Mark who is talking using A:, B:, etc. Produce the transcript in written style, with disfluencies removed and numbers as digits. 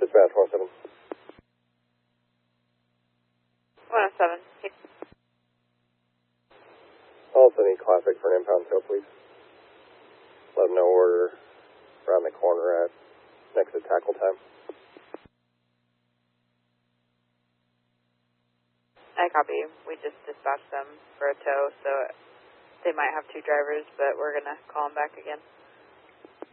A: Dispatch 17.
B: 107.
A: Also need Classic for an impound tow, please. Let them know we're around the corner at next to tackle time.
B: I copy. We just dispatched them for a tow, so they might have two drivers, but we're going to call them back again.